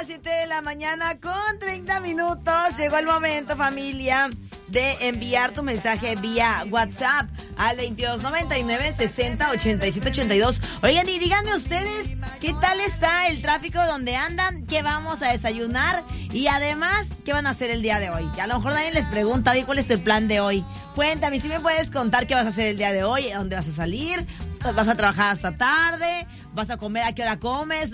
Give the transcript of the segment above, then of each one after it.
las 7 de la mañana con 30 minutos. Llegó el momento, familia, de enviar tu mensaje vía WhatsApp al 2299-608782. Oigan, y díganme ustedes, ¿qué tal está el tráfico donde andan? ¿Qué vamos a desayunar? Y además, ¿qué van a hacer el día de hoy? Que a lo mejor nadie les pregunta, oye, ¿cuál es el plan de hoy? Cuéntame, si me puedes contar qué vas a hacer el día de hoy, dónde vas a salir, vas a trabajar hasta tarde, vas a comer, a qué hora comes.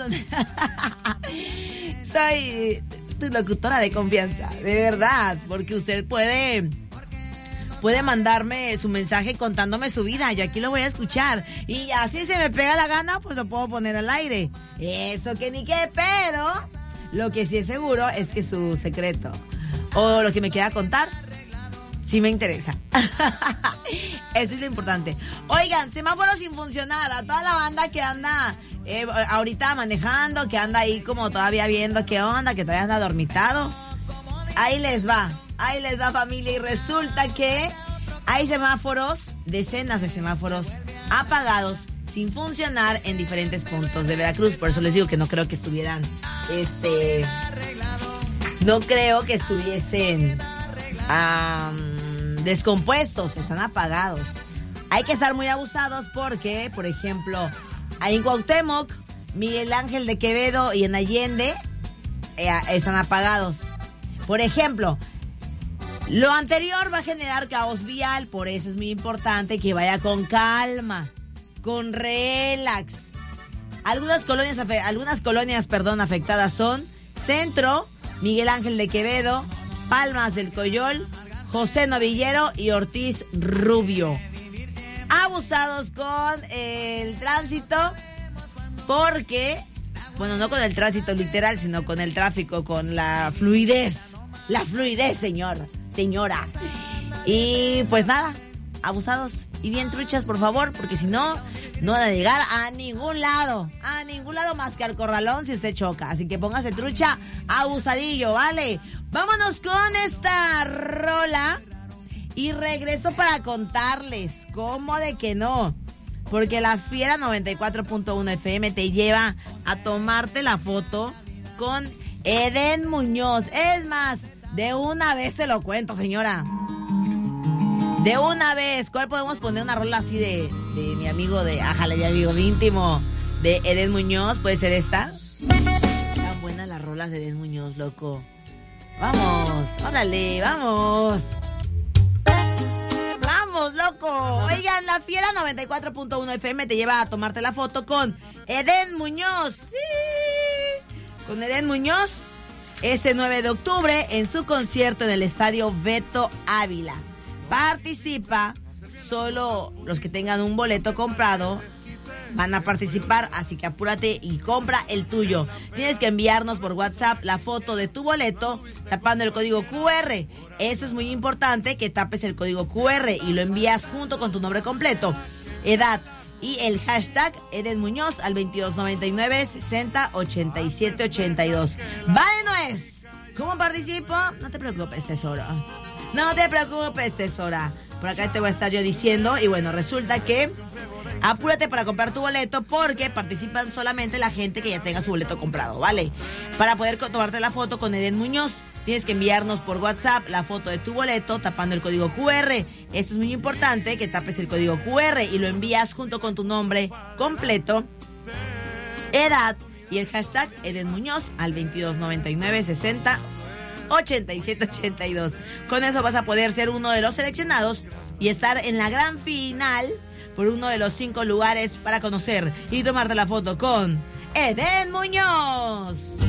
Soy tu locutora de confianza, de verdad, porque usted puede mandarme su mensaje contándome su vida, yo aquí lo voy a escuchar, y así se me pega la gana, pues lo puedo poner al aire. Eso que ni qué, pero lo que sí es seguro es que su secreto o lo que me quiera contar sí me interesa. Eso es lo importante. Oigan, semáforo sin funcionar. A toda la banda que anda ahorita manejando, que anda ahí como todavía viendo qué onda, que todavía anda dormitado. Ahí les va, familia. Y resulta que hay semáforos, decenas de semáforos apagados, sin funcionar en diferentes puntos de Veracruz. Por eso les digo que no creo que estuvieran, no creo que estuviesen descompuestos, están apagados. Hay que estar muy abusados porque, por ejemplo, ahí en Cuauhtémoc, Miguel Ángel de Quevedo y en Allende están apagados. Por ejemplo, lo anterior va a generar caos vial, por eso es muy importante que vaya con calma, con relax. Algunas colonias afectadas son Centro, Miguel Ángel de Quevedo, Palmas del Coyol, José Novillero y Ortiz Rubio. Abusados con el tránsito porque, bueno, no con el tránsito literal, sino con el tráfico, con la fluidez, señora. Y pues nada, abusados y bien truchas, por favor, porque si no, no van a llegar a ningún lado más que al corralón si usted choca. Así que póngase trucha, abusadillo, ¿vale? Vámonos con esta rola y regreso para contarles cómo de que no. Porque la Fiera 94.1 FM te lleva a tomarte la foto con Eden Muñoz. Es más, de una vez se lo cuento, señora. De una vez. ¿Cuál podemos poner una rola así de mi amigo mi amigo íntimo de Eden Muñoz? ¿Puede ser esta? Están buenas las rolas de Eden Muñoz, loco. Vamos, órale, vamos. Vamos, loco. Oigan, la Fiera 94.1 FM te lleva a tomarte la foto con Eden Muñoz. Sí. Con Eden Muñoz, este 9 de octubre, en su concierto en el Estadio Beto Ávila. Participa, solo los que tengan un boleto comprado van a participar, así que apúrate y compra el tuyo. Tienes que enviarnos por WhatsApp la foto de tu boleto tapando el código QR. Eso es muy importante, que tapes el código QR y lo envías junto con tu nombre completo, edad y el hashtag Eden Muñoz al 2299-608782. ¡Vale, no es! ¿Cómo participo? No te preocupes, tesoro. No te preocupes, tesora. Por acá te voy a estar yo diciendo. Y bueno, resulta que apúrate para comprar tu boleto porque participan solamente la gente que ya tenga su boleto comprado, ¿vale? Para poder tomarte la foto con Eden Muñoz, tienes que enviarnos por WhatsApp la foto de tu boleto tapando el código QR. Esto es muy importante, que tapes el código QR y lo envías junto con tu nombre completo, edad y el hashtag Eden Muñoz al 2299-608782. Con eso vas a poder ser uno de los seleccionados y estar en la gran final por uno de los 5 lugares para conocer y tomarte la foto con Eden Muñoz.